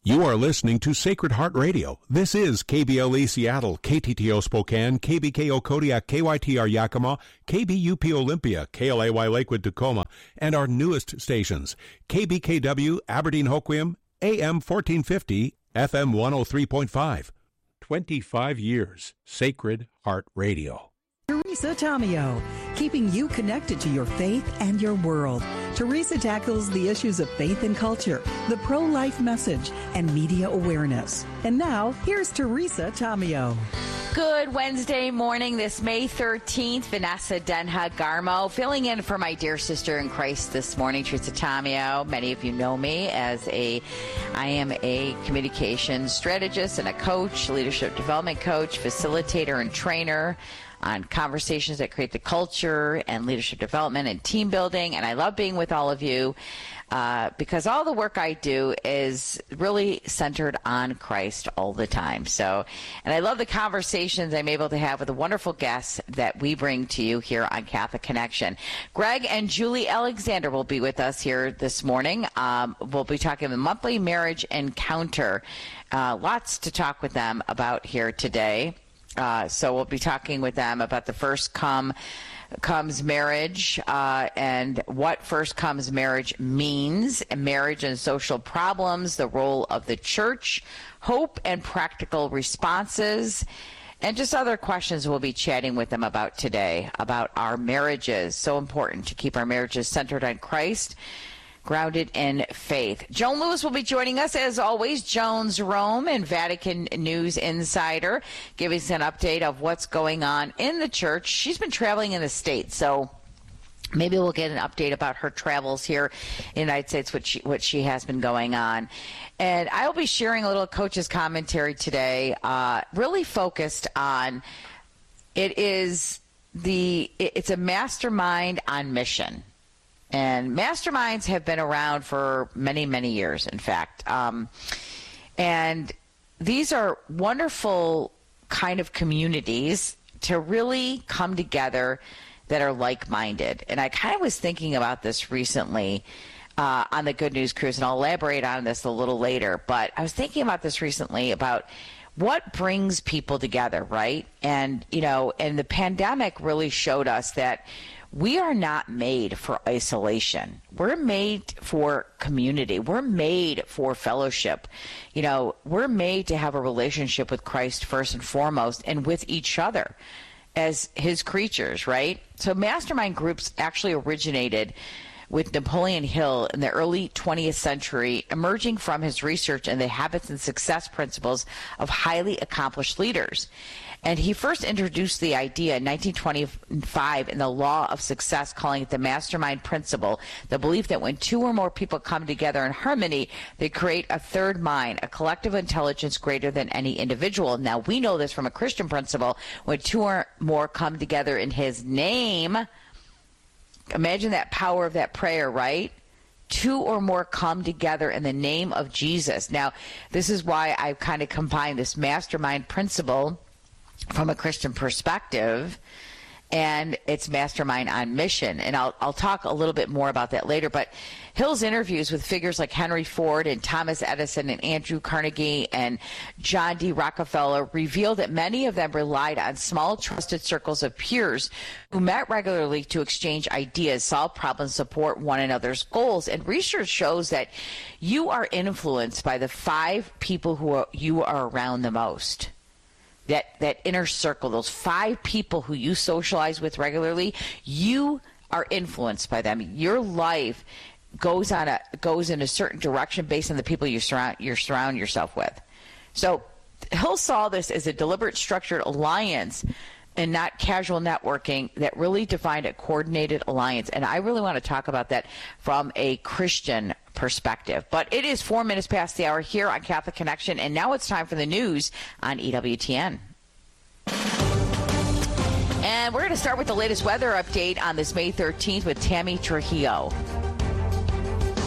You are listening to Sacred Heart Radio. This is KBLE Seattle, KTTO Spokane, KBKO Kodiak, KYTR Yakima, KBUP Olympia, KLAY Lakewood Tacoma, and our newest stations, KBKW Aberdeen Hoquiam, AM 1450, FM 103.5. 25 years, Sacred Heart Radio. Teresa Tomeo, keeping you connected to your faith and your world. Teresa tackles the issues of faith and culture, the pro-life message, and media awareness. And now, here's Teresa Tomeo. Good Wednesday morning, this May 13th. Vanessa Denha Garmo, filling in for my dear sister in Christ this morning, Teresa Tomeo. Many of you know me as I am a communications strategist and a coach, leadership development coach, facilitator, and trainer on conversations that create the culture and leadership development and team building. And I love being with all of you because all the work I do is really centered on Christ all the time. So, and I love the conversations I'm able to have with the wonderful guests that we bring to you here on Catholic Connection. Greg and Julie Alexander will be with us here this morning. We'll be talking the monthly marriage encounter. Lots to talk with them about here today. So we'll be talking with them about the first comes marriage and what first comes marriage means, marriage and social problems, the role of the church, hope and practical responses, and just other questions we'll be chatting with them about today, about our marriages. So important to keep our marriages centered on Christ, grounded in faith. Joan Lewis will be joining us, as always. Joan's Rome and Vatican News Insider, giving us an update of what's going on in the church. She's been traveling in the States, so maybe we'll get an update about her travels here in the United States, what she has been going on. And I will be sharing a little coach's commentary today, really focused on it's a mastermind on mission. And masterminds have been around for many, many years, in fact. And these are wonderful kind of communities to really come together that are like-minded. And I kind of was thinking about this recently on the Good News Cruise, and I'll elaborate on this a little later. But I was thinking about this recently about what brings people together, right? And, and the pandemic really showed us that we are not made for isolation. We're made for community. We're made for fellowship. We're made to have a relationship with Christ first and foremost, and with each other as his creatures, right? So mastermind groups actually originated with Napoleon Hill in the early 20th century, emerging from his research in the habits and success principles of highly accomplished leaders. And he first introduced the idea in 1925 in the Law of Success, calling it the mastermind principle, the belief that when two or more people come together in harmony, they create a third mind, a collective intelligence greater than any individual. Now, we know this from a Christian principle. When two or more come together in his name, imagine that power of that prayer, right? Two or more come together in the name of Jesus. Now, this is why I've kind of combined this mastermind principle from a Christian perspective, and it's mastermind on mission. And I'll talk a little bit more about that later. But Hill's interviews with figures like Henry Ford and Thomas Edison and Andrew Carnegie and John D. Rockefeller revealed that many of them relied on small, trusted circles of peers who met regularly to exchange ideas, solve problems, support one another's goals. And research shows that you are influenced by the 5 people who you are around the most. That inner circle, those 5 people who you socialize with regularly, you are influenced by them. Your life goes in a certain direction based on the people you surround yourself with. So Hill saw this as a deliberate, structured alliance and not casual networking that really defined a coordinated alliance. And I really want to talk about that from a Christian perspective. But it is 4 minutes past the hour here on Catholic Connection, and now it's time for the news on EWTN. And we're going to start with the latest weather update on this May 13th with Tammy Trujillo.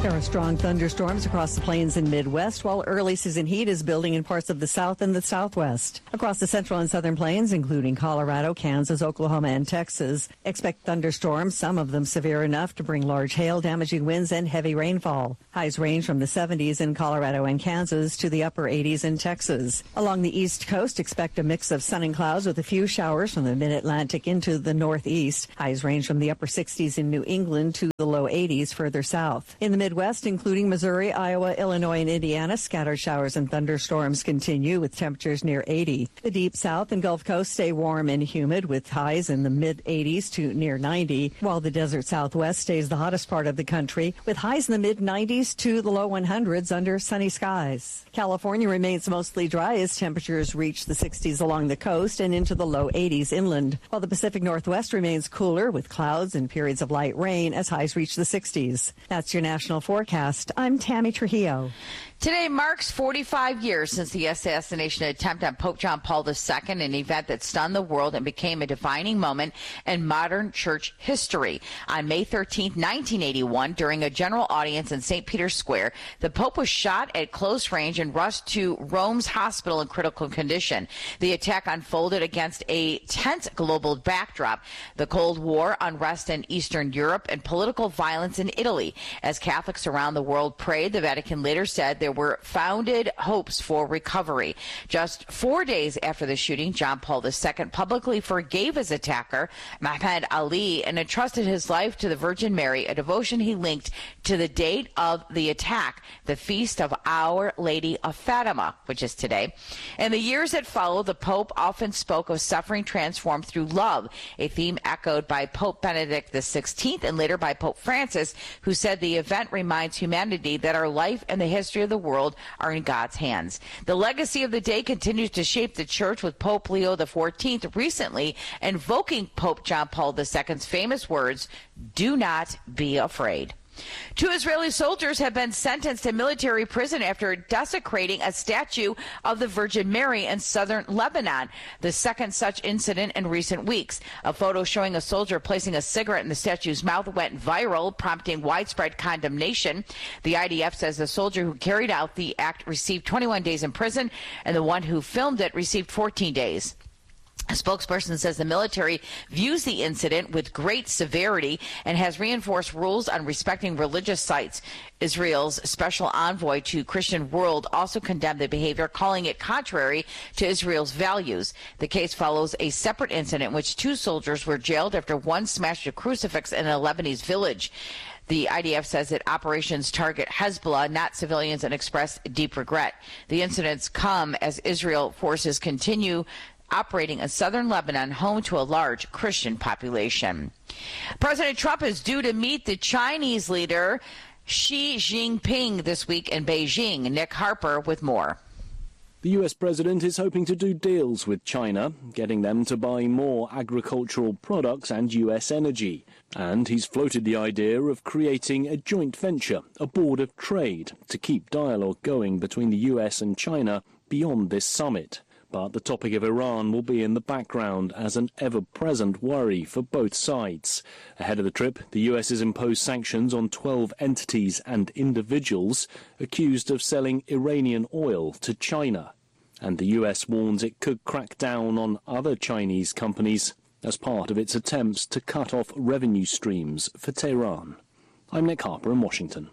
There are strong thunderstorms across the plains and Midwest, while early season heat is building in parts of the South and the Southwest. Across the central and southern plains, including Colorado, Kansas, Oklahoma, and Texas, expect thunderstorms, some of them severe enough to bring large hail, damaging winds, and heavy rainfall. Highs range from the 70s in Colorado and Kansas to the upper 80s in Texas. Along the East Coast, expect a mix of sun and clouds with a few showers from the mid-Atlantic into the northeast. Highs range from the upper 60s in New England to the low 80s further south. In the Midwest, including Missouri, Iowa, Illinois, and Indiana, scattered showers and thunderstorms continue with temperatures near 80. The deep south and Gulf Coast stay warm and humid with highs in the mid-80s to near 90, while the desert Southwest stays the hottest part of the country with highs in the mid-90s to the low 100s under sunny skies. California remains mostly dry as temperatures reach the 60s along the coast and into the low 80s inland, while the Pacific Northwest remains cooler with clouds and periods of light rain as highs reach the 60s. That's your national forecast. I'm Tammy Trujillo. Today marks 45 years since the assassination attempt on Pope John Paul II, an event that stunned the world and became a defining moment in modern church history. On May 13, 1981, during a general audience in St. Peter's Square, the Pope was shot at close range and rushed to Rome's hospital in critical condition. The attack unfolded against a tense global backdrop, the Cold War, unrest in Eastern Europe, and political violence in Italy. As Catholics around the world prayed, the Vatican later said there were founded hopes for recovery. Just 4 days after the shooting, John Paul II publicly forgave his attacker, Muhammad Ali, and entrusted his life to the Virgin Mary, a devotion he linked to the date of the attack, the feast of Our Lady of Fatima, which is today. In the years that followed, the Pope often spoke of suffering transformed through love, a theme echoed by Pope Benedict XVI and later by Pope Francis, who said the event reminds humanity that our life and the history of the world are in God's hands. The legacy of the day continues to shape the church, with Pope Leo XIV recently invoking Pope John Paul II's famous words, "Do not be afraid." 2 Israeli soldiers have been sentenced to military prison after desecrating a statue of the Virgin Mary in southern Lebanon, the second such incident in recent weeks. A photo showing a soldier placing a cigarette in the statue's mouth went viral, prompting widespread condemnation. The IDF says the soldier who carried out the act received 21 days in prison, and the one who filmed it received 14 days. A spokesperson says the military views the incident with great severity and has reinforced rules on respecting religious sites. Israel's special envoy to Christian World also condemned the behavior, calling it contrary to Israel's values. The case follows a separate incident in which 2 soldiers were jailed after one smashed a crucifix in a Lebanese village. The IDF says that operations target Hezbollah, not civilians, and expressed deep regret. The incidents come as Israel forces continue operating in southern Lebanon, home to a large Christian population. President Trump is due to meet the Chinese leader Xi Jinping this week in Beijing. Nick Harper with more. The U.S. president is hoping to do deals with China, getting them to buy more agricultural products and U.S. energy. And he's floated the idea of creating a joint venture, a board of trade, to keep dialogue going between the U.S. and China beyond this summit. But the topic of Iran will be in the background as an ever-present worry for both sides. Ahead of the trip, the US has imposed sanctions on 12 entities and individuals accused of selling Iranian oil to China. And the US warns it could crack down on other Chinese companies as part of its attempts to cut off revenue streams for Tehran. I'm Nick Harper in Washington.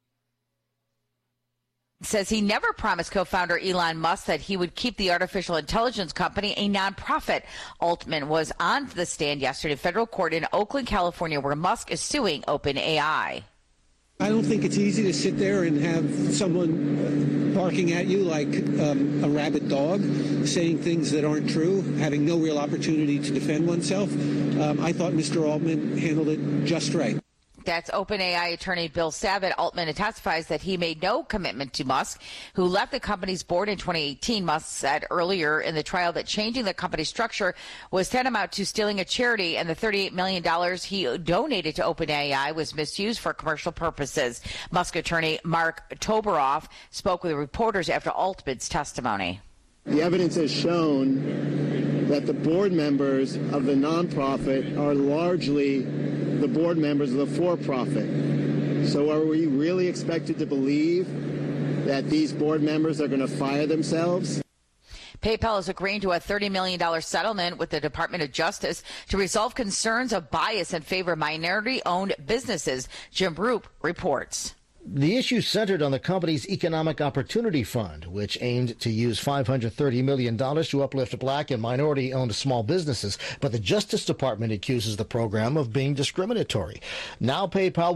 Says he never promised co-founder Elon Musk that he would keep the artificial intelligence company a nonprofit. Altman was on the stand yesterday in federal court in Oakland, California, where Musk is suing OpenAI. I don't think it's easy to sit there and have someone barking at you like a rabid dog, saying things that aren't true, having no real opportunity to defend oneself. I thought Mr. Altman handled it just right. That's OpenAI attorney Bill Savitt. Altman testifies that he made no commitment to Musk, who left the company's board in 2018. Musk said earlier in the trial that changing the company's structure was tantamount to stealing a charity, and the $38 million he donated to OpenAI was misused for commercial purposes. Musk attorney Mark Toberoff spoke with reporters after Altman's testimony. The evidence has shown that the board members of the nonprofit are largely the board members of the for-profit. So are we really expected to believe that these board members are going to fire themselves? PayPal is agreeing to a $30 million settlement with the Department of Justice to resolve concerns of bias in favor of minority-owned businesses. Jim Roop reports. The issue centered on the company's Economic Opportunity Fund, which aimed to use $530 million to uplift black and minority-owned small businesses. But the Justice Department accuses the program of being discriminatory. Now PayPal